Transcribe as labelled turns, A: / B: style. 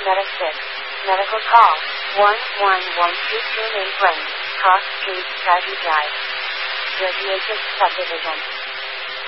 A: Meta 6. Medical call. 11122 Main Plains. Cross Street, Skivey Drive. The DHS Subdivision.